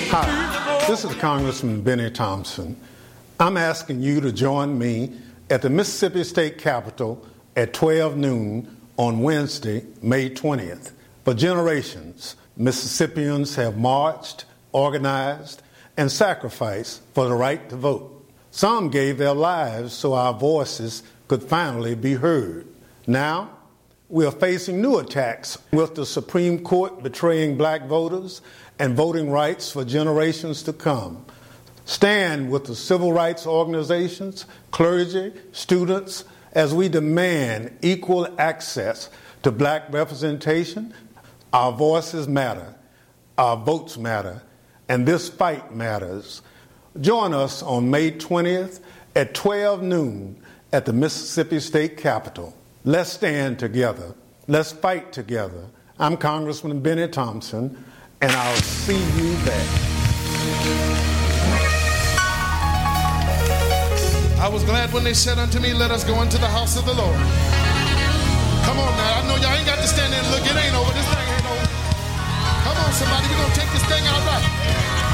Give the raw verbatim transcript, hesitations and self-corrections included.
Hi, this is Congressman Benny Thompson. I'm asking you to join me at the Mississippi State Capitol at twelve noon on Wednesday, May twentieth. For generations, Mississippians have marched, organized, and sacrificed for the right to vote. Some gave their lives so our voices could finally be heard. Now, we are facing new attacks with the Supreme Court betraying black voters and voting rights for generations to come. Stand with the civil rights organizations, clergy, students, as we demand equal access to black representation. Our voices matter, our votes matter, and this fight matters. Join us on May twentieth at twelve noon at the Mississippi State Capitol. Let's stand together. Let's fight together. I'm Congressman Benny Thompson, and I'll see you there. I was glad when they said unto me, let us go into the house of the Lord. Come on now. I know y'all ain't got to stand there and look. It ain't over. This thing ain't over. Come on, somebody. We're going to take this thing out right.